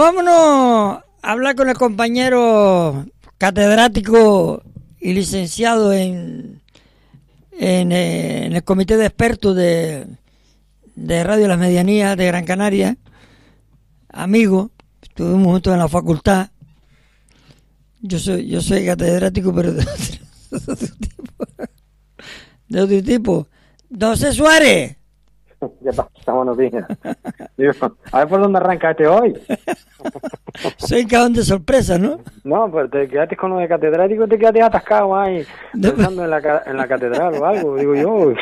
vámonos a hablar con el compañero catedrático y licenciado en el comité de expertos de Radio Las Medianías de Gran Canaria, amigo, estuvimos juntos en la facultad. Yo soy catedrático, pero de otro tipo. Don José Suárez. ¿Qué pasa? Buenos días. Digo, a ver por dónde arrancaste hoy. Soy cajón de sorpresa, ¿no? No, pero te quedaste con lo de catedrático, te quedaste atascado ahí, pensando en la catedral o algo, digo yo.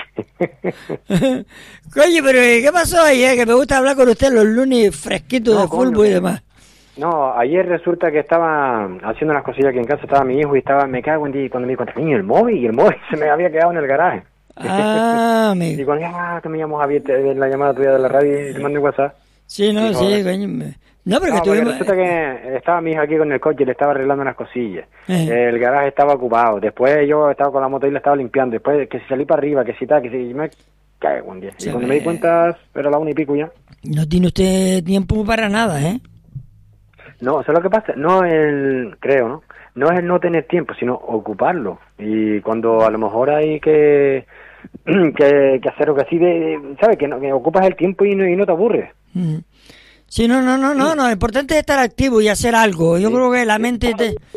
Oye, pero ¿qué pasó ayer? Que me gusta hablar con usted los lunes fresquitos de fútbol y demás. No, ayer resulta que estaba haciendo unas cosillas aquí en casa, estaba mi hijo y me cago en ti cuando me di cuenta, niño, el móvil se me había quedado en el garaje. Ah, amigo. Y cuando que me llamó Javier, la llamada tuya de la radio y te mandé WhatsApp. Sí, no, sí, coño. No, pero que tuvimos... resulta que estaba mi hijo aquí con el coche y le estaba arreglando unas cosillas. El garaje estaba ocupado. Después yo estaba con la moto y le estaba limpiando. Después que si salí para arriba, que si tal, que si me cago un día. Y cuando me di cuenta, era la 1:00 ya. No tiene usted tiempo para nada, ¿eh? No, eso es lo que pasa. No creo, ¿no? No es el no tener tiempo, sino ocuparlo. Y cuando a lo mejor hay que hacer lo que así ¿sabes? Que ocupas el tiempo y no te aburres. Sí, no, lo importante es estar activo y hacer algo. Yo creo que la mente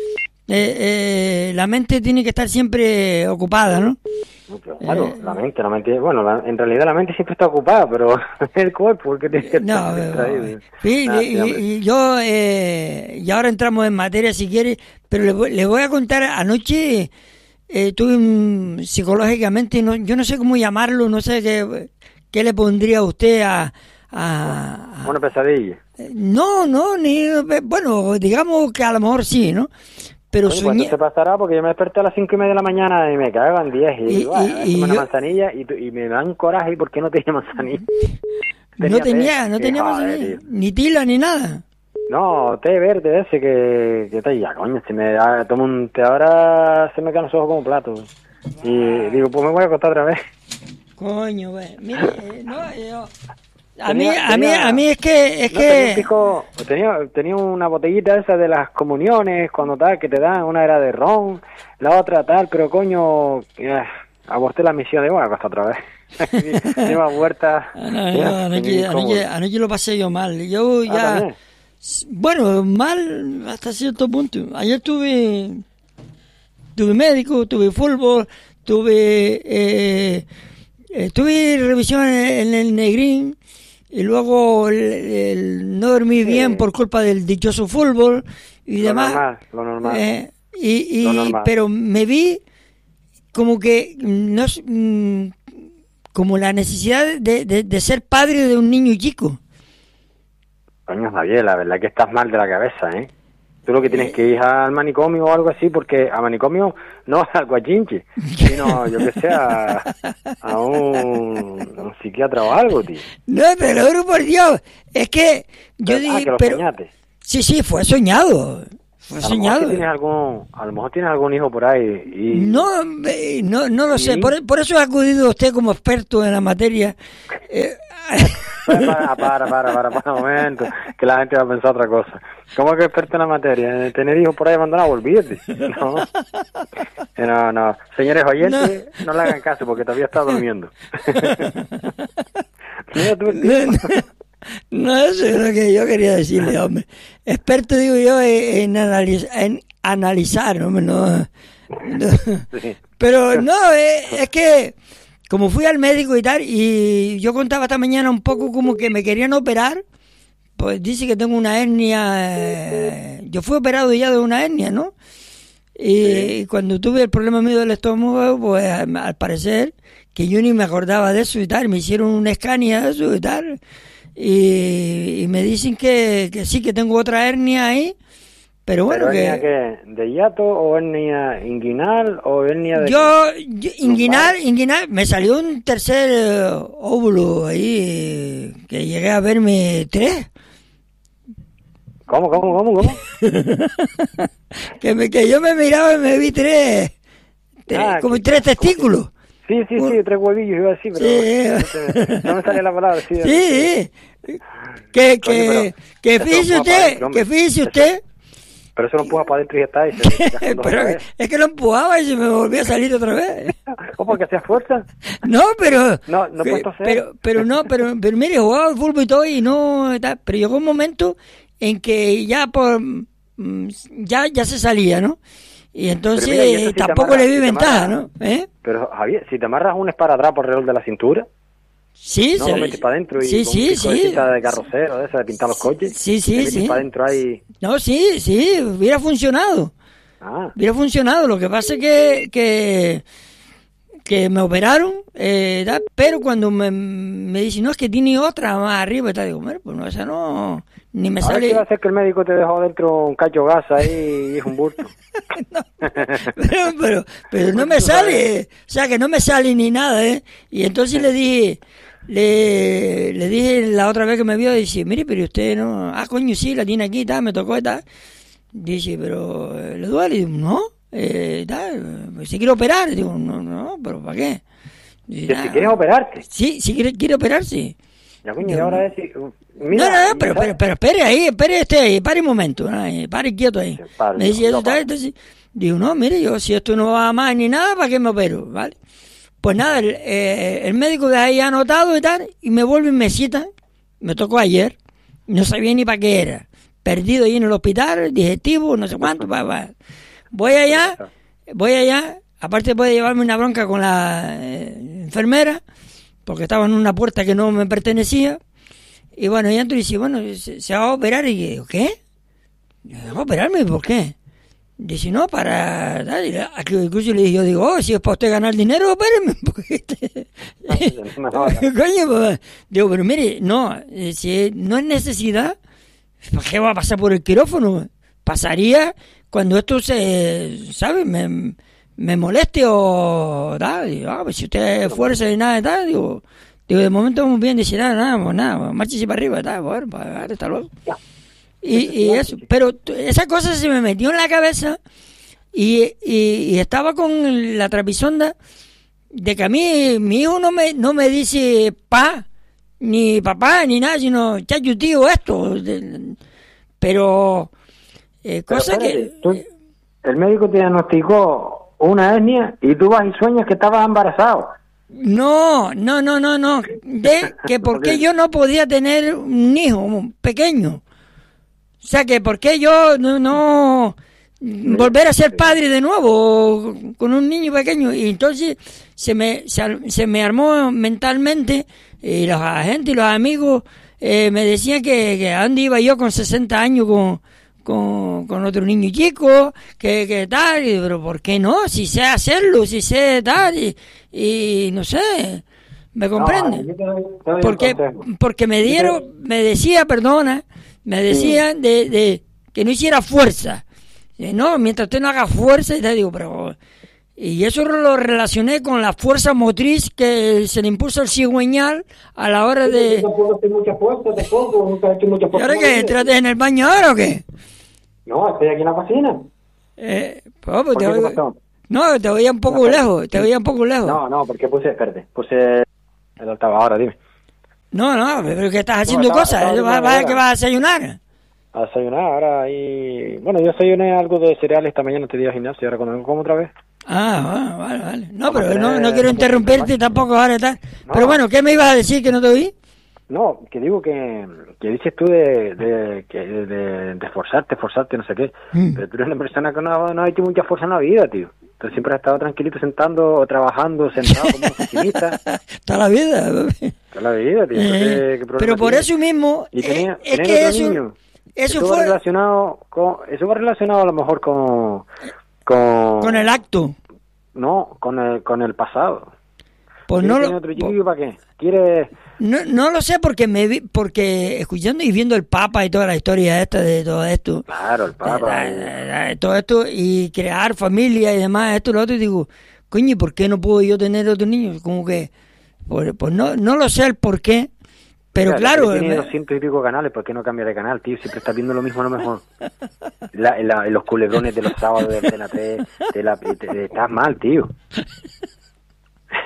la mente tiene que estar siempre ocupada, ¿no? Claro, la mente, bueno, en realidad la mente siempre está ocupada, pero el cuerpo, porque tiene que estar distraído. Sí, y ahora entramos en materia si quiere, pero le voy a contar, anoche tuve psicológicamente, yo no sé cómo llamarlo, no sé qué le pondría a usted a una pesadilla. No, bueno, digamos que a lo mejor sí, ¿no? Pero soñé... se pasará porque yo me desperté a las 5:30 de la mañana y me cago en 10 y digo, una manzanilla y me dan coraje, ¿por qué no tenía manzanilla? No tenía manzanilla, ni tila ni nada. No, té verde ese que está ya, coño, si me tomo un té ahora se me quedan los ojos como platos. Y digo, pues me voy a acostar otra vez. Coño, güey, mire, A mí es que tenía una botellita esa de las comuniones cuando tal que te dan, una era de ron, la otra tal, pero coño, aborté la misión de bueno, acostar otra vez. Lleva vuelta. Anoche lo pasé yo mal. Yo ya bueno, mal hasta cierto punto. Ayer tuve médico, tuve fútbol, tuve revisión en el Negrín. Y luego no dormí bien por culpa del dichoso fútbol y demás. Lo normal. Pero me vi como que como la necesidad de ser padre de un niño chico. Coño, Javier, la verdad que estás mal de la cabeza, ¿eh? Tú lo que tienes que ir al manicomio o algo así, porque a manicomio no al guachinche, sino, yo que sé, a un psiquiatra o algo, tío. No, te lo juro por Dios, es que yo dije, que lo soñaste. Sí, fue soñado. A lo mejor tienes algún hijo por ahí y... No lo sé, por eso he acudido a usted como experto en la materia. Para un momento, que la gente va a pensar otra cosa. ¿Cómo que experto en la materia? Tener hijos por ahí abandonado, olvídate. No. Señores oyentes, no le hagan caso porque todavía está durmiendo. Mira tú No, eso es lo que yo quería decirle, hombre. Experto, digo yo, en analizar, hombre, no. Sí. Pero no, es que como fui al médico y tal, y yo contaba esta mañana un poco como que me querían operar, pues dice que tengo una hernia, yo fui operado ya de una hernia, ¿no? Y cuando tuve el problema mío del estómago, pues al parecer, que yo ni me acordaba de eso y tal, me hicieron una escania de eso y tal, y me dicen que sí, que tengo otra hernia ahí, pero bueno. ¿Pero hernia qué? ¿De hiato o hernia inguinal o hernia de...? Yo inguinal, me salió un tercer óvulo ahí, que llegué a verme 3. ¿Cómo? que yo me miraba y me vi 3 como 3 testículos. Sí, 3 huevillos iba a decir, pero no me salía la palabra. Sí. Que fíjese usted. Pero eso lo empuja para adentro y ya está. Pero es que lo empujaba y se me volvía a salir otra vez. ¿O porque hacía fuerza? No, pero... No puedo hacer. Pero mire, jugaba al fútbol y todo y no... Pero llegó un momento en que ya ya se salía, ¿no? Y entonces mira, tampoco le vi ventaja, ¿no? Pero Javier, si te amarras un esparadrapo alrededor de la cintura... Sí, no, lo metes para adentro y sí. De carrocero, de esa de pintar los coches. Sí. para adentro ahí. No, sí, hubiera funcionado. Hubiera funcionado. Lo que pasa es que me operaron, pero cuando me dicen, no, es que tiene otra más arriba, digo, bueno, pues no, esa no, ni me sale. ¿Qué va a hacer que el médico te dejó dentro un cacho gas ahí y es un bulto? No, pero no me sale, o sea, que no me sale ni nada, Y entonces le dije la otra vez que me vio, dice, mire, pero usted no, coño, sí, la tiene aquí, me tocó, dice, pero, ¿le duele? Digo, no. Si quiere operar, digo, no, pero ¿para qué? Dice, si quieres operarte. Sí, si quiere operarse. Ya, coño, ahora es... Mira, no, pero espere un momento, pare quieto ahí. Me dice, entonces, digo, no, mire, yo si esto no va más ni nada, ¿para qué me opero? ¿Vale? Pues nada, el médico de ahí ha anotado y me vuelve y me cita, me tocó ayer, no sabía ni para qué era, perdido ahí en el hospital, digestivo, no sé cuánto, Voy allá, aparte puede llevarme una bronca con la enfermera, porque estaba en una puerta que no me pertenecía, y bueno, y entonces dice, bueno, se va a operar, y yo digo, ¿qué? ¿Va a operarme? ¿Por qué? Dice, no, para... Incluso le dije, yo digo, si es para usted ganar dinero, opéreme, porque... Coño, pues, digo, pero mire, no, si no es necesidad, ¿para qué va a pasar por el quirófano? Pasaría... Cuando esto ¿sabe? Me moleste o digo, pues si usted fuerza y nada, digo, de momento vamos bien, dice, nada, márchese para arriba, bueno, hasta luego. Y eso, pero esa cosa se me metió en la cabeza y estaba con la trapisonda de que a mí, mi hijo no me dice ni papá, ni nada, sino, chacho, tío, esto, pero... cosa que... el médico te diagnosticó una hernia y tú vas y sueñas que estabas embarazado. No. De que por qué yo no podía tener un hijo pequeño. O sea, que por qué yo no volver a ser padre de nuevo con un niño pequeño. Y entonces se me armó mentalmente y los agentes y los amigos me decían que a dónde iba yo con 60 años con otro niño chico, que tal, pero ¿por qué no? Si sé hacerlo, si sé tal, y no sé, ¿me comprende? Porque me decían de que no hiciera fuerza, no, mientras usted no haga fuerza, y te digo, pero... Y eso lo relacioné con la fuerza motriz que se le impuso al cigüeñal a la hora de... ¿Y ahora qué? ¿Entraste en el baño ahora o qué? No, estoy aquí en la cocina. Te veía un poco lejos, No, porque puse el altavoz ahora, dime. No, pero que estás haciendo cosas, ¿vas a desayunar? A desayunar, ahora y... Bueno, yo desayuné algo de cereales esta mañana, te di al gimnasio, ahora cuando como otra vez. Vale. No, pero no quiero interrumpirte tampoco ahora tal. No. Pero bueno, ¿qué me ibas a decir que no te oí? No, que digo que dices tú de esforzarte, no sé qué. Pero tú eres una persona que no ha hecho mucha fuerza en la vida, tío. Tú siempre has estado tranquilito sentando o trabajando, sentado como un oficinista. Está la vida. Está la vida, tío. ¿Qué pero por eso mismo... Y tenía es que otro niño. Eso fue relacionado a lo mejor con el acto. No, con el pasado. Pues no lo... otro chiquillo para qué? ¿Quieres...? No lo sé porque escuchando y viendo el Papa y toda la historia esta de todo esto. Claro, el Papa. Todo esto y crear familia y demás, esto y lo otro, y digo, coño, ¿por qué no puedo yo tener otro niño? Como que, pues no lo sé el por qué. Pero claro... Tiene 200 y pico canales, ¿por qué no cambia de canal, tío? Siempre estás viendo lo mismo a lo mejor. Los culebrones de los sábados de Antena 3, estás mal, tío.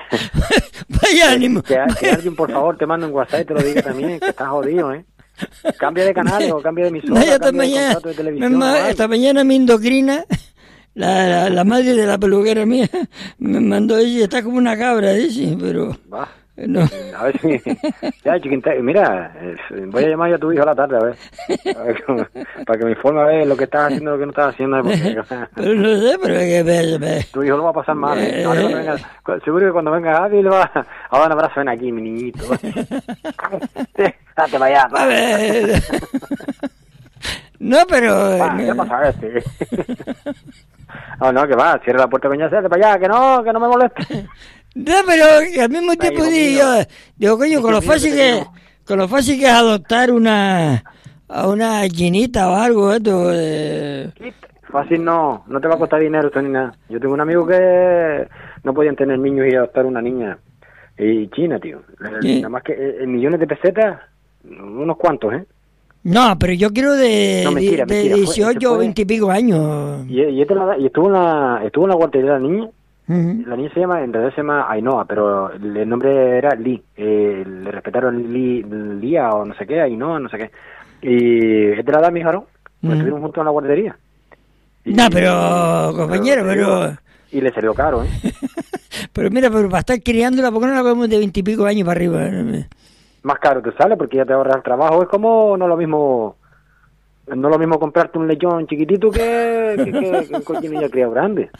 Vaya ánimo. Que alguien, por favor, te mande un WhatsApp y te lo diga también, que estás jodido, ¿eh? Cambia de canal o cambia de emisora, No, esta cambia de mañana, contrato de televisión. esta mañana me endocrina, la madre de la peluquera mía, me mandó ella, está como una cabra, dice, pero... Va. No. A ver si... Ya, chiquita, mira, voy a llamar a tu hijo a la tarde, a ver para que me informe a ver lo que estás haciendo y lo que no estás haciendo. Porque... Pero no sé, pero que... Tu hijo lo va a pasar mal, ¿eh? Ahora cuando venga, seguro que cuando venga Javi le va a dar un abrazo. Ven aquí, mi niñito. Date para allá, A ver... No, pero... ¿Qué pasa este? No, que va, cierra la puerta, coño, date para allá, que no me moleste. No, pero al mismo tiempo digo, coño, con lo fácil que es adoptar a una gallinita o algo, esto. Fácil no te va a costar dinero esto ni nada. Yo tengo un amigo que no podían tener niños y adoptar una niña. Y China, tío. ¿Sí? Nada más que millones de pesetas, unos cuantos, ¿eh? No, pero yo quiero de 18 o 20 y pico años. Y estuvo en la guardería de la niña. Uh-huh. La niña en realidad se llama Ainhoa, pero el nombre era Lee. Le respetaron Lía o no sé qué, Ainhoa, no sé qué. Y es de la edad, mi hija, pues estuvieron juntos en la guardería. No, pero, compañero, pero... Y le salió caro, ¿eh? Pero mira, pero para estar criándola, ¿por qué no la comemos de 20 y pico años para arriba? Más caro te sale porque ya te ahorras el trabajo. Es como no lo mismo comprarte un lechón chiquitito que un cochinillo criado grande.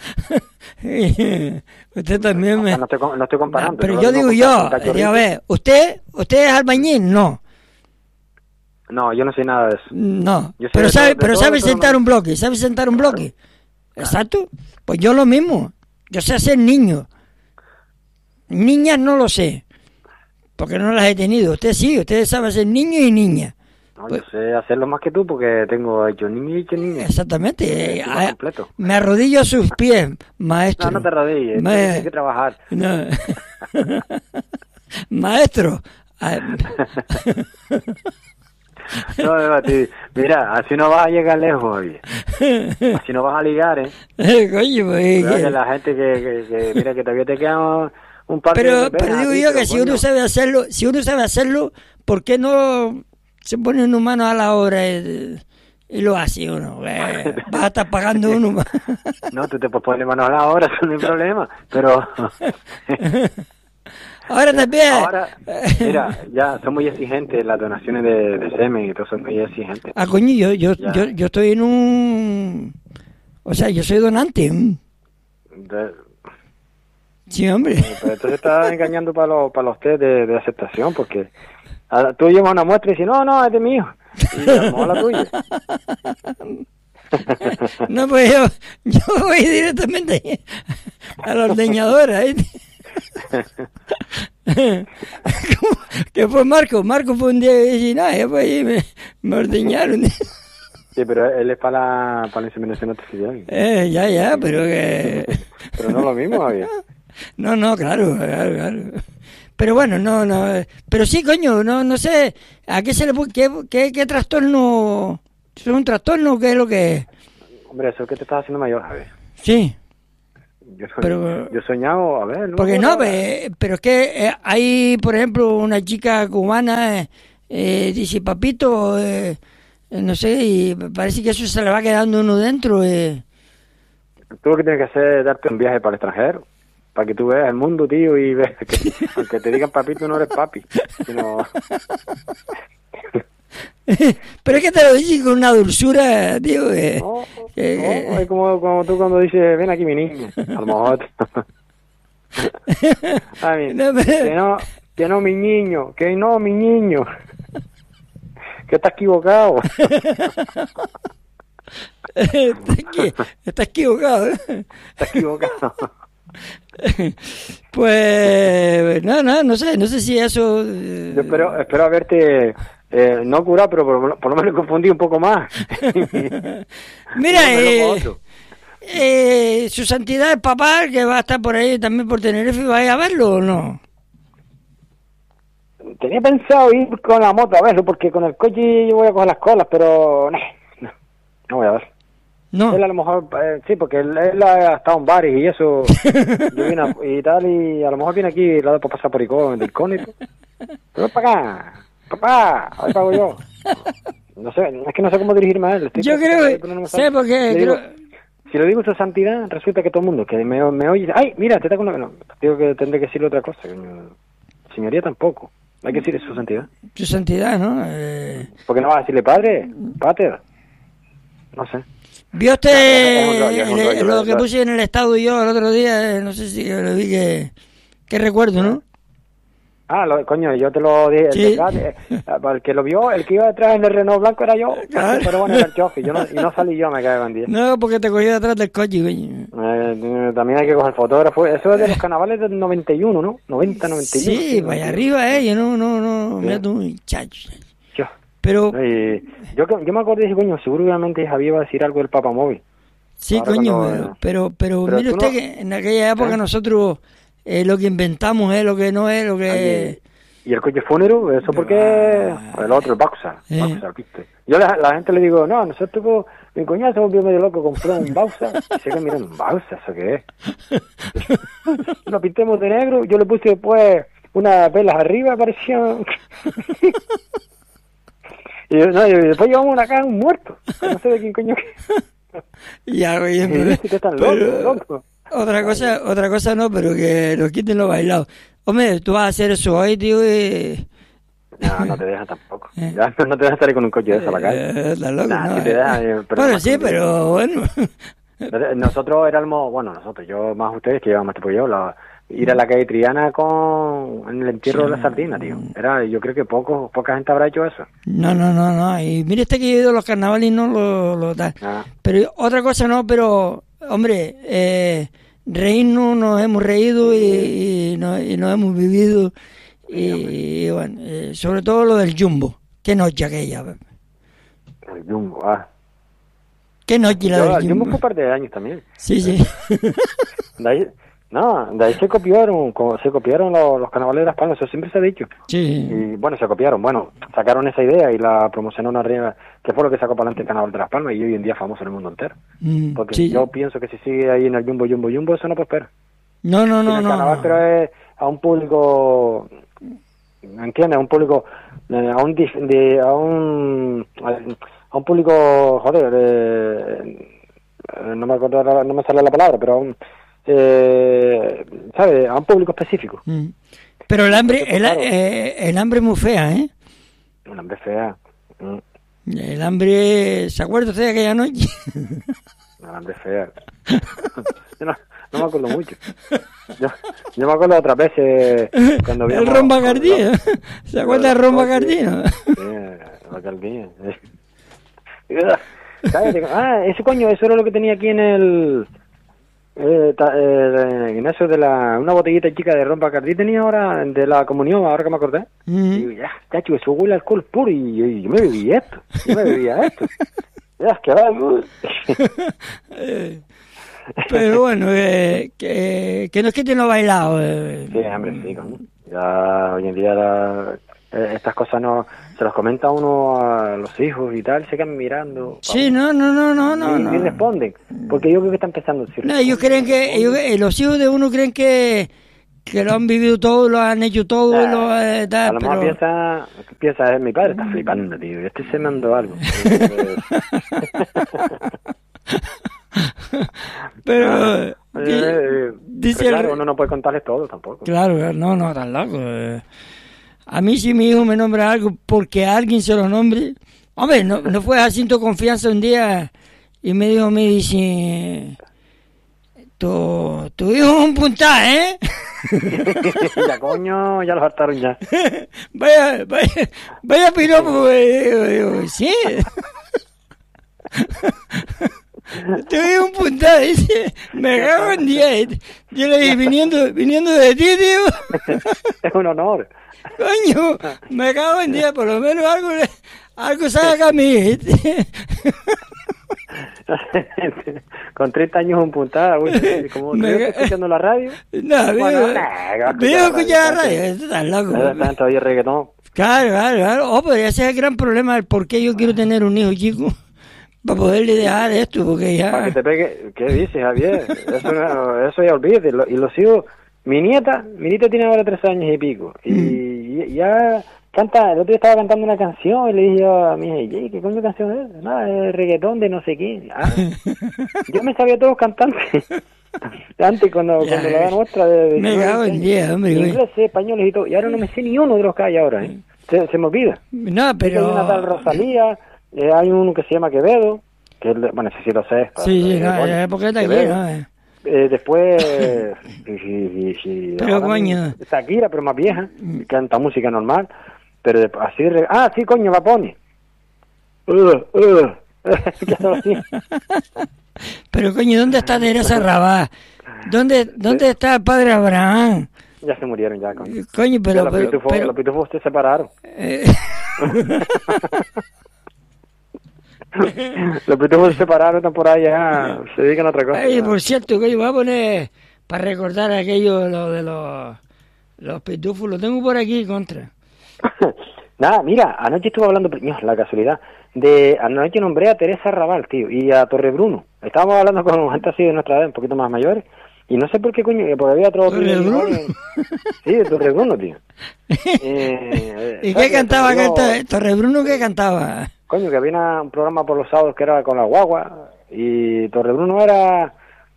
Usted también me... No estoy comparando. No, pero yo digo a ver, ¿usted es albañil? No. No, yo no sé nada de eso. No, pero sabe sentar un bloque, Exacto. Pues yo lo mismo. Yo sé hacer niños. Niñas no lo sé, porque no las he tenido. Usted sí, usted sabe hacer niños y niñas. No, pues, yo sé hacerlo más que tú porque tengo hecho niño y hecho niña. Exactamente. Me arrodillo a sus pies, maestro. No te arrodilles, tienes que trabajar. No. Maestro. No, mira, así no vas a llegar lejos, oye. Así no vas a ligar, ¿eh? Coño, pues, que la gente que mira que todavía te quedan un par pero digo yo que si uno sabe hacerlo, ¿por qué no se pone un humano a la obra y lo hace uno? Va a estar pagando uno más. No, tú te puedes poner manos a la obra, eso no hay problema, pero... Ahora también. Ahora, mira, ya son muy exigentes las donaciones de semen y todo son muy exigentes. Ah, coño, yo estoy en un... O sea, yo soy donante. Sí, hombre. Pero entonces estás engañando para los test de aceptación, porque tú llevas una muestra y dices, no, es de mi hijo. Y a lo mejor la tuya. No, pues yo voy directamente a la ordeñadora. ¿Qué fue Marco? Marco fue un día y dice, después ahí me ordeñaron. Sí, pero él es para la inseminación artificial. Ya, pero que... Pero no es lo mismo, Javier. No, claro. Pero bueno, no. Pero sí, coño, no sé. ¿A qué se le puede... ¿Qué trastorno? ¿Es un trastorno? ¿Qué es lo que es? Hombre, eso es que te estás haciendo mayor, Javier. Sí. Yo he soñado, a ver... Porque pero es que hay, por ejemplo, una chica cubana, dice, papito, no sé, y parece que eso se le va quedando uno dentro. Tú lo que tienes que hacer es darte un viaje para el extranjero, para que tú veas el mundo, tío, y ves que aunque te digan papito, no eres papi, sino... Pero es que te lo dicen con una dulzura, tío. No, es como tú cuando dices, ven aquí mi niña, a lo mejor. Que no, mi niño, que estás equivocado. Está equivocado. Está equivocado. Pues no sé si eso... Yo espero haberte no curado, pero por lo menos confundí un poco más. Mira, su santidad el papá, que va a estar por ahí también por Tenerife, ¿vais a verlo o no? Tenía pensado ir con la moto a verlo, porque con el coche yo voy a coger las colas, pero no voy a ver. No. Él a lo mejor, sí, porque él ha estado en bares y eso, yo vine y tal, y a lo mejor viene aquí y le da por pasar por incógnito. Pero para acá, papá, ahí pago yo. No sé, es que no sé cómo dirigirme a él. Yo creo que, sé porque si le digo su santidad, resulta que todo el mundo que me oye, ay, mira, te está con una... No, digo que tendré que decirle otra cosa. Señoría tampoco. Hay que decirle su santidad. Su santidad, ¿no? Porque no va a decirle padre, pater. No sé. ¿Vio usted lo que puse en el estado yo el otro día? No sé si lo vi que recuerdo, ¿no? Ah, coño, yo te lo dije. Sí. El que lo vio, el que iba detrás en el Renault blanco era yo. Claro. Pero bueno, era el chofer. Y no salí yo, me cago en 10. No, porque te cogí detrás del coche, coño. También hay que coger fotógrafo. Eso es de los carnavales del 91, ¿no? 90, 91. Sí, vaya arriba, yo no. Mira tú, muchacho. Pero... yo me acordé y dije, coño, seguramente Javier iba a decir algo del papamóvil. Sí, ahora coño, pero mire usted que en aquella época nosotros lo que inventamos es lo que no es, lo que... ¿Y el coche fúnebre? ¿Eso porque el otro, el Bausa, ¿viste? Yo a la gente le digo, no, nosotros, mi cuñado se volvió medio loco, compró un Bausa, y se que miren, un Bausa, ¿eso qué es? Lo pintemos de negro, yo le puse después unas velas arriba, parecía... Y después llevamos una caja un muerto. No sé de quién coño que... Ya, oye, loco. Otra cosa no, pero que nos quiten los bailados. Hombre, tú vas a hacer eso hoy, tío, No te dejan tampoco. Ya no te dejan salir con un coche de eso a la calle. Está loco, no. Si te dejan, bueno, sí, pero bueno. Nosotros éramos, yo más ustedes que llevan más tiempo yo, ir a la calle Triana en el entierro de la sardina, tío. Yo creo que poca gente habrá hecho eso. No. Y mire que yo he ido a los carnavales y no lo da. Pero otra cosa no, pero, hombre, reírnos, nos hemos reído y nos hemos vivido. Y bueno, sobre todo lo del Jumbo. Qué noche aquella. El Jumbo, Qué noche la del Jumbo. El Jumbo fue parte de años también. Sí. De ahí se copiaron los carnavales de Las Palmas, eso siempre se ha dicho. Sí. Y bueno, se copiaron, sacaron esa idea y la promocionaron arriba, que fue lo que sacó para adelante el carnaval de Las Palmas y hoy en día es famoso en el mundo entero. Porque yo pienso que si sigue ahí en el Jumbo, eso no prospera. No. El carnaval, pero es a un público, ¿entiendes? A un público, a un público, no me acuerdo, no me sale la palabra, pero a un ¿sabes? A un público específico. Pero el hambre es muy fea, ¿eh? El hambre fea. El hambre, ¿se acuerda usted de aquella noche? El hambre fea. Yo no me acuerdo mucho. Yo me acuerdo otras veces cuando el Ron Bacardí, ¿se acuerda del Ron Bacardí? Sí, Bacardí. Ese coño, eso era lo que tenía aquí en el... en eso de una botellita chica de ron Bacardí tenía ahora de la comunión, ahora que me acordé. Y digo, chacho, eso huele a alcohol puro y yo me bebía esto. Ya, es que va. Pero bueno, que nos quiten los bailados. Sí, hombre, sí, coño. Ya hoy en día estas cosas no se los comenta uno a los hijos y tal, se quedan mirando. Sí, no. Y responden, porque yo creo que están pensando. Ellos creen que los hijos de uno creen que lo han vivido todo, lo han hecho todo, a lo mejor piensa, mi padre está flipando, tío, se mandó algo. Pero dice claro, uno no puede contarles todo tampoco. Claro, no, tan loco. A mí si mi hijo me nombra algo porque a alguien se lo nombre, hombre, no fue así tu confianza un día y me dice, tu hijo es un punta, ¿eh? Ya coño, ya lo hartaron ya. vaya piropo, sí. Tuve un puntada, dice, me cago en 10. Yo le dije, viniendo de ti, tío. Es un honor. Coño, me cago en 10, por lo menos algo saca a mí. Con 30 años un puntada, como escuchando la radio. No, viejo escuchar la radio, esto está loco. Todavía reggaetón. Claro. Podría ser el gran problema del por qué yo quiero tener un hijo chico. para poderle dejar esto, porque Para que ya... te pegue. ¿Qué dices, Javier? Eso ya olvídate. Y los hijos... Mi nieta tiene ahora 3 años y pico. Y ya canta. El otro día estaba cantando una canción y le dije yo a mi hija, ¿y qué coño canción es? No, es reggaetón de no sé quién. Ah, yo me sabía todos los cantantes. Antes, cuando la edad nuestra... me cago en 10, hombre. Inglés, españoles y todo. Y ahora no me sé ni uno de los que hay ahora, ¿eh? Se me olvida. No, pero... Hay una tal Rosalía, hay uno que se llama Quevedo, que bueno, ese sí lo sé. Sí, no, porque está aquí, ¿no? Después, pero coño, Shakira, pero más vieja, canta música normal, pero así sí, coño, va Pony. Pero coño, ¿dónde está Teresa Rabá? ¿Dónde está el padre Abraham? Ya se murieron ya, coño. Coño, pero los pitufos se separaron. Los pitufos se separaron, están por ahí ya, se dedican a otra cosa. Ay, por cierto, que yo voy a poner para recordar aquello lo de los pitufos, lo tengo por aquí contra. Nada, mira, anoche estuve hablando, la casualidad, anoche nombré a Teresa Raval, tío, y a Torrebruno. Estábamos hablando con gente así de nuestra edad, un poquito más mayores, y no sé por qué coño, porque había otro... ¿Torrebruno? Sí, de Torrebruno, tío. ¿Y qué cantaba? ¿Torrebruno qué cantaba? Coño, que había un programa por los sábados que era con la guagua, y Torrebruno era...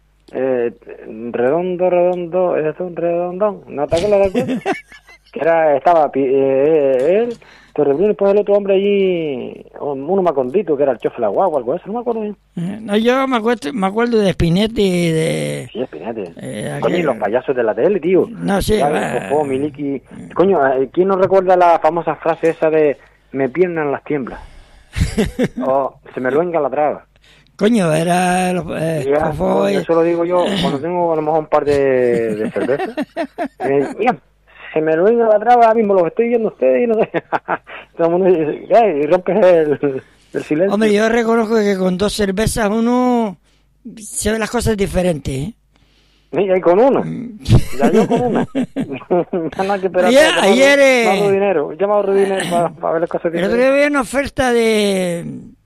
redondo, es un redondón, ¿no te acuerdas de acuerdo? Que estaba él, Torrebruno, y después el otro hombre allí, uno macondito, que era el chofer de la guagua, algo de eso, no me acuerdo bien. No, yo me acuerdo de Spinetti, de... Sí, Spinetti. Coño, y los payasos de la tele, tío. No sé, Popó, Miliki. Coño, ¿quién no recuerda la famosa frase esa de me piernan las tiemblas? O se me luenga la traba. Coño, era... eso lo digo yo cuando tengo a lo mejor un par de cervezas. Mira, se me luenga la traba, ahora mismo los estoy viendo ustedes y no sé. Todo el mundo dice, y rompes el silencio. Hombre, yo reconozco que con 2 cervezas uno se ve las cosas diferentes, ¿eh? Mira, y con una. Ya yo con una. Ya no hay que esperar. Ayer llama ahorro dinero para ver las cosas diferentes. El otro día había una oferta de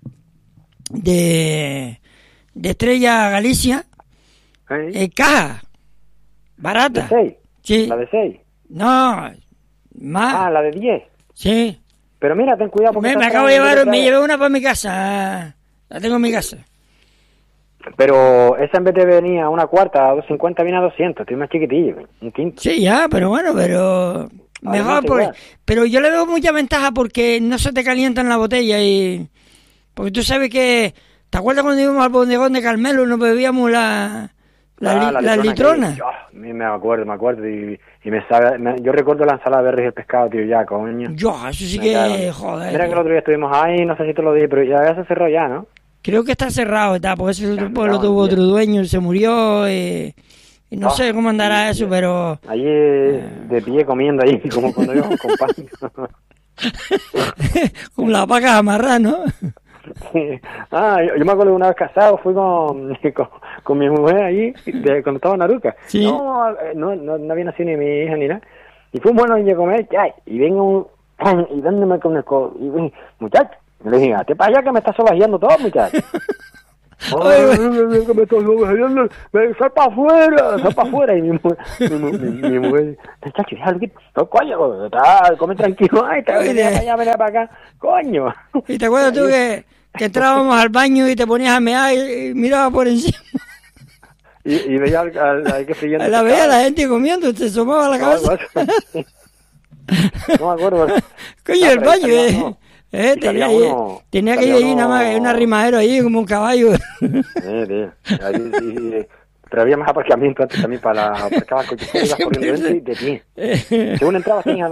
Estrella Galicia, en caja, barata. ¿De 6? Sí. ¿La de 6? No, más. La de 10. Sí. Pero mira, ten cuidado porque... Me acabo de llevar, me llevé una para mi casa. La tengo en mi casa. Pero esa en vez de venir a una cuarta, a 250, viene a 200. Estoy más chiquitillo, un quinto. Sí, ya, pero bueno, mejor pero yo le veo mucha ventaja porque no se te calienta en la botella y... Porque tú sabes que... ¿Te acuerdas cuando íbamos al bodegón de Carmelo y nos bebíamos la litrona? Me acuerdo y me sabe... yo recuerdo la ensalada de berries y el pescado, tío, ya, coño. Eso sí que... Joder. Mira que el otro día estuvimos ahí, no sé si te lo dije, pero ya se cerró ya, ¿no? Creo que está cerrado, porque ese otro pueblo tuvo otro dueño y se murió y no sé cómo andará eso, pero... Allí de pie comiendo ahí, como cuando íbamos con pan. Como las vacas amarradas, ¿no? Sí. Yo me acuerdo de una vez casado, fui con mi mujer allí, cuando estaba en Aruca. Sí. No había nacido ni mi hija ni nada. Y fuimos buenos días a comer, y vengo y dándome con el codo. Y muchacho, le dije, hazte para allá que me está sobajeando todo, muchacho. Que me estoy sobajeando, sal para afuera. Y mi mujer, muchacho, déjalo que no, coño, come tranquilo, venía para acá, coño. ¿Y te acuerdas tú que entrábamos al baño y te ponías a mear y mirabas por encima? Y veía al que friendo. Veía a la gente comiendo, te asomaba la cabeza. No me acuerdo. Coño, el baño, tenía que ir ahí nada más, un arrimadero ahí como un caballo. Tío. Pero había más aparcamiento antes también para aparcar el coche. Ibas corriendo dentro y de pie. Según entrabas tenías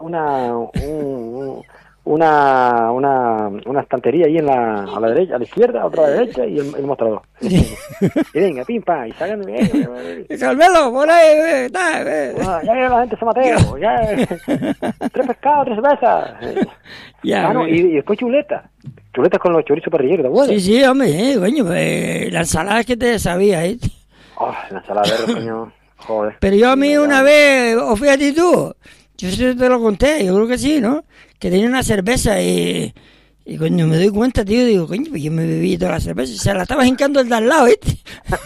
una estantería ahí a la derecha, a la izquierda, otra a la derecha y el mostrador. Y venga, pim, pam, y salgan de Carmelo, por ahí, ya viene la gente San Mateo, ya 3 pescados, 3 cervezas. Y después chuletas con los chorizos parrilleros, ¿te acuerdas? Sí, hombre, coño, la ensalada es que te sabía, la ensalada verde, coño, joder. Pero yo a mí una vez, o fíjate tú, yo te lo conté, yo creo que sí, ¿no? Que tenía una cerveza y Y cuando me doy cuenta, tío, digo, coño, pues yo me bebí toda la cerveza. Se la estaba hincando el de al lado, ¿viste?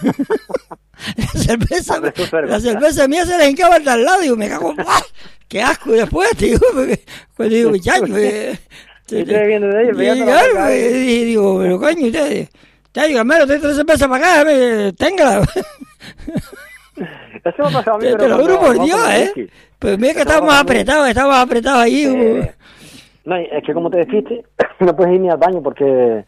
La cerveza mía se la hincaba el de al lado. Digo, me cago, ¡buah! ¡Qué asco! Después, tío, porque cuando digo, muchacho, estoy viendo de ellos, y digo, pero coño, ustedes, digo, Carmelo, te traes cerveza para acá, téngala. Eso me ha pasado a mí, te lo juro por Dios, Pues mira que estábamos apretados ahí. No, es que como te despiste, no puedes ir ni al baño porque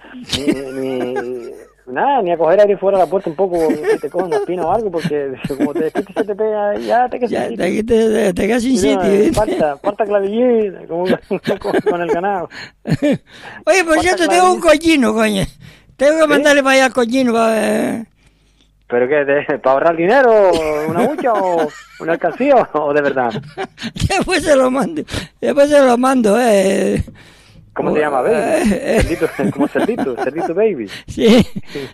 ni a coger aire fuera de la puerta un poco, si te coge una espina o algo, porque como te despistes se te pega y ya te quedas sin sitio. Falta clavillín, como con el ganado. Oye, por cierto, tengo un collino, coño. Tengo que mandarle para allá al collino para... ¿Pero qué? ¿Para ahorrar dinero? ¿Una hucha o una alcancía o de verdad? Después se lo mando. ¿Cómo se llama, baby? Cerdito, como cerdito baby. Sí.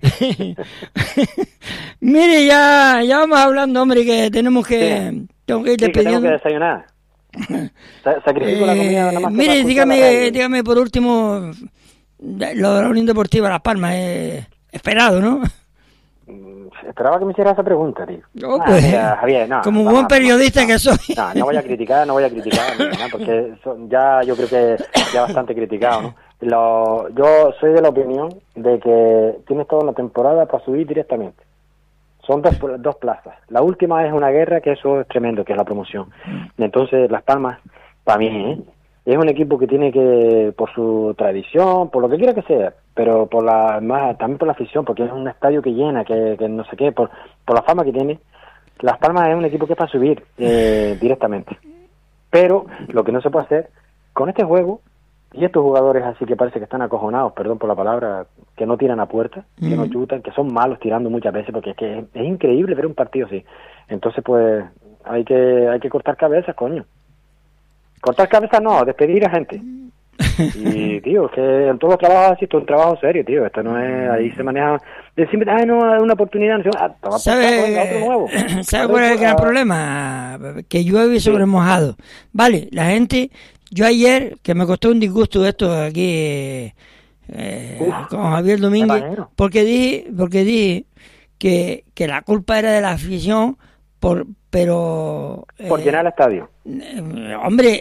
Mire, ya vamos hablando, hombre, que tenemos que... Sí. Tengo que ir despidiendo. Tengo que desayunar. Sacrifico la comida nada más. Mire, dígame por último, lo de la Unión Deportiva Las Palmas, esperado, ¿no? Esperaba que me hiciera esa pregunta, tío. No, pues, Javier, no, como buen periodista que soy. No voy a criticar, porque ya yo creo que ya bastante criticado, ¿no? Yo soy de la opinión de que tienes toda una temporada para subir directamente. Son dos plazas. La última es una guerra, que eso es tremendo, que es la promoción. Entonces, Las Palmas, para mí, es un equipo que tiene que, por su tradición, por lo que quiera que sea, pero también por la afición, porque es un estadio que llena, que no sé qué, por la fama que tiene. Las Palmas es un equipo que es para subir directamente. Pero lo que no se puede hacer con este juego, y estos jugadores así que parece que están acojonados, perdón por la palabra, que no tiran a puerta, que no chutan, que son malos tirando muchas veces, porque es que es increíble ver un partido así. Entonces, pues, hay que cortar cabezas, coño. Cortar cabezas no, despedir a gente. Y, tío, es que en todos los trabajos así, esto es un trabajo serio, tío. Esto no es, ahí se maneja, siempre, no, es una oportunidad, no, ¿Sabe cuál es el gran problema? Que llueve sobre mojado. Vale, la gente, yo ayer, que me costó un disgusto esto aquí con Javier Domínguez, porque dije que la culpa era de la afición, pero por llenar el estadio. Hombre,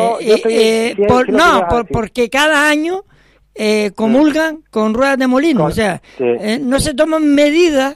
porque cada año comulgan con ruedas de molino, o sea, no se toman medidas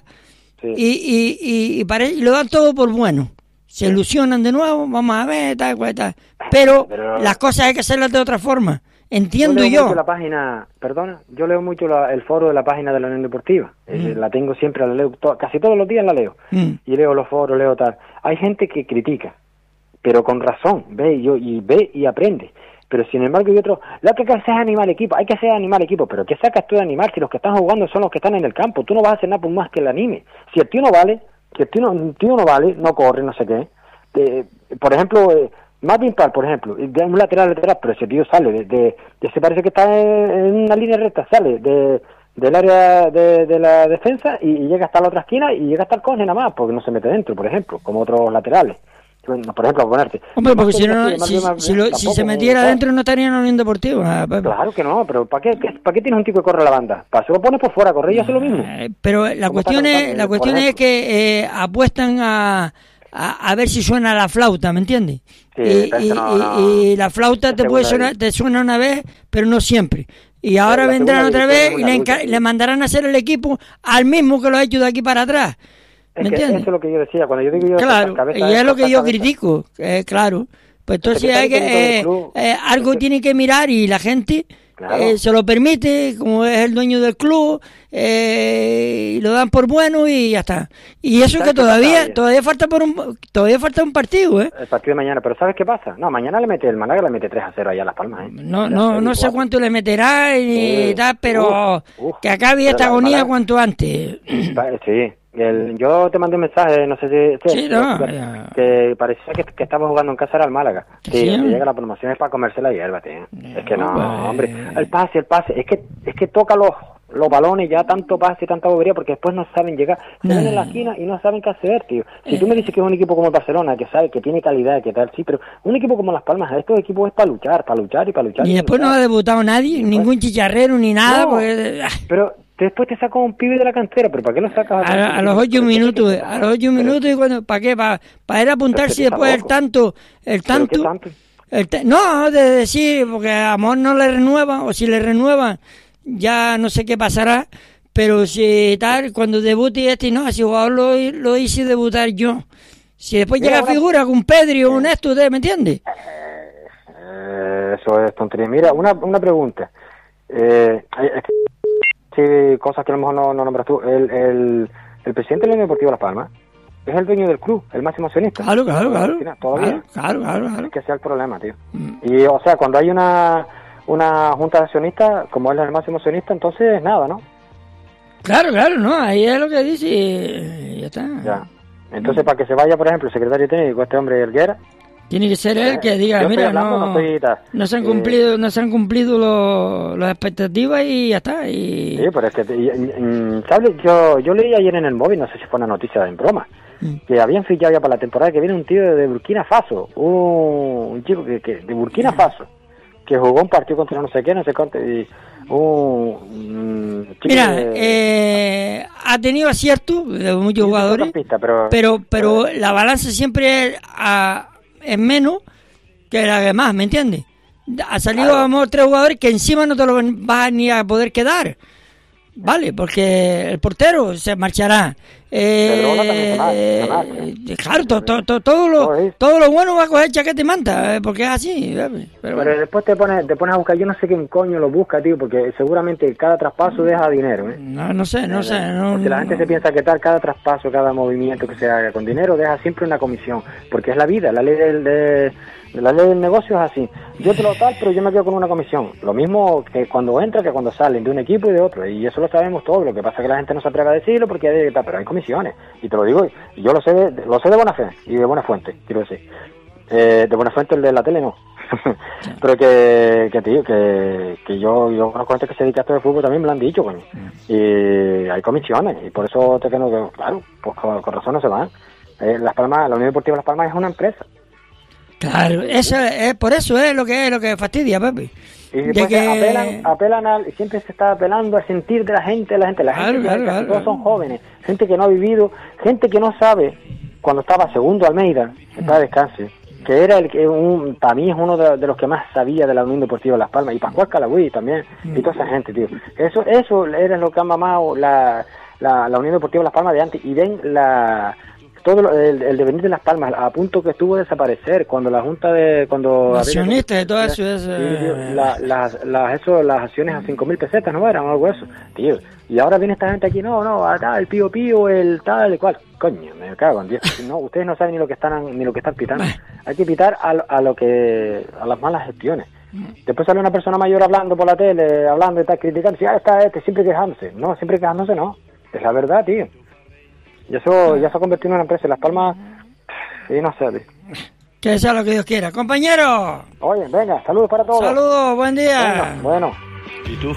y lo dan todo por bueno. Se ilusionan de nuevo, vamos a ver, tal. Pero las cosas hay que hacerlas de otra forma. Entiendo yo. Yo leo mucho el foro de la página de la Unión Deportiva. La tengo siempre, la leo, casi todos los días la leo. Y leo los foros, leo tal. Hay gente que critica, pero con razón, ve y aprende. Pero sin embargo hay otros, lo que hay que hacer es animar el equipo, pero ¿qué sacas tú de animar si los que están jugando son los que están en el campo? Tú no vas a hacer nada por más que el anime. Si el tío no vale, no corre, no sé qué. Por ejemplo, Marvin Parr, por ejemplo, de un lateral, pero ese tío sale, se parece que está en una línea recta, sale del área de la defensa y llega hasta la otra esquina y llega hasta el córner nada más, porque no se mete dentro, por ejemplo, como otros laterales. Bueno, por ejemplo, a ponerte. Hombre, porque si se metiera adentro no estaría en la Unión Deportiva. Claro que no, pero ¿para qué tienes un tipo que corre la banda? Para eso lo pones por fuera, correr y hace lo mismo. Pero la cuestión es que apuestan a ver si suena la flauta, ¿me entiendes? Sí, y la flauta te suena una vez, pero no siempre. Y ahora vendrán otra vez y le mandarán a hacer el equipo al mismo que lo ha hecho de aquí para atrás. ¿Me entiendes? Eso es lo que yo decía, cuando yo digo claro, y es lo que yo critico, claro. Pues entonces hay que algo tiene que mirar y la gente se lo permite, como es el dueño del club, y lo dan por bueno y ya está. Y eso que todavía falta un partido, El partido de mañana, pero ¿sabes qué pasa? No, mañana el Málaga le mete 3-0 allá a Las Palmas, No sé cuánto le meterá y tal, pero que acabe esta agonía cuanto antes. Sí. Yo te mandé un mensaje, no sé si que parecía que estamos jugando en casa era el Málaga. Sí, que llega la promoción es para comerse la hierba, tío. Es que no, hombre, el pase, es que toca los balones, ya tanto pase y tanta bobería, porque después no saben llegar, se ven en la esquina y no saben qué hacer, tío. Si tú me dices que es un equipo como el Barcelona, que sabe, que tiene calidad, que tal, sí, pero un equipo como Las Palmas, estos equipos es para luchar y para luchar. Y después no ha debutado nadie, ningún chicharrero ni nada, no, porque... pero después te saca un pibe de la cantera, pero ¿para qué lo sacas? A los 8 minutos, y cuando, ¿para qué? Para ir a apuntarse después el tanto. No, de decir, porque a Amor no le renuevan, o si le renuevan, ya no sé qué pasará, pero si tal, cuando debute no, si jugador lo hice debutar yo. Si después llega figura con Pedri o un esto, ¿me entiendes? Eso es tontería. Mira, una pregunta. Sí, cosas que a lo mejor no nombras tú. El presidente de la Unión Deportiva Las Palmas es el dueño del club, el máximo accionista. Claro. ¿Todavía? Claro. Es que sea el problema, tío. Y, o sea, cuando hay una junta de accionistas, como él es el máximo accionista, entonces nada, ¿no? Claro, no, ahí es lo que dice y ya está. Ya. Entonces, para que se vaya, por ejemplo, el secretario técnico, este hombre Helguera, tiene que ser él que diga, mira, no se han cumplido las expectativas y ya está. Sí, pero es que, ¿sabes? Yo leí ayer en el móvil, no sé si fue una noticia en broma, que habían fichado ya para la temporada que viene un tío de Burkina Faso, un chico que de Burkina Faso, que jugó un partido contra no sé qué, no sé cuánto, y mira, ha tenido acierto de muchos jugadores, pero la balanza siempre es menos que la demás, ¿me entiendes? Ha salido a 3 jugadores que encima no te lo vas ni a poder quedar, ¿vale? Porque el portero se marchará. Claro, todo lo bueno va a coger chaqueta y manta, porque es así. Pero después te pones a buscar, yo no sé quién coño lo busca, tío, porque seguramente cada traspaso deja dinero, ¿eh? No sé. Porque la gente se piensa que cada traspaso, cada movimiento que se haga con dinero deja siempre una comisión, porque es la vida, la ley del negocio es así. Yo te lo tal, pero yo me quedo con una comisión. Lo mismo que cuando entra que cuando salen de un equipo y de otro, y eso lo sabemos todos. Lo que pasa es que la gente no se atreve a decirlo porque pero hay comisiones, y te lo digo, y yo lo sé de buena fe y de buena fuente, quiero decir. De buena fuente, el de la tele no. Pero que yo conozco gente que se dedica a esto de fútbol, también me lo han dicho, coño. Y hay comisiones, y por eso claro, pues con razón no se van. Las Palmas, la Unión Deportiva Las Palmas es una empresa. Claro, eso es, por eso es lo que fastidia, Pepe. Y después apelan siempre se está apelando al sentir de la gente, claro. Todos son jóvenes, gente que no ha vivido, gente que no sabe, cuando estaba Segundo Almeida, en paz descanse, que era para mí es uno de los que más sabía de la Unión Deportiva Las Palmas, y Pascual Calagüí también, y toda esa gente, tío. Eso era lo que ha mamado la Unión Deportiva Las Palmas de antes, y ven todo el devenir de Las Palmas, a punto que estuvo a desaparecer cuando la Junta accionistas de todo eso, las acciones a 5.000 pesetas, ¿no eran? Algo eso, tío. Y ahora viene esta gente aquí, el pío, el tal, el cual. Coño, me cago en Dios. No, ustedes no saben ni lo que están pitando. Hay que pitar a las malas gestiones. Después sale una persona mayor hablando por la tele, hablando y está criticando, si está siempre quejándose. No, siempre quejándose no. Es la verdad, tío. Y eso ya se ha convertido en una empresa. Las Palmas, sí, no sé, tío. Que sea lo que Dios quiera. Compañero. Oye, venga, saludos para todos. Saludos, buen día. Venga, bueno. ¿Y tú?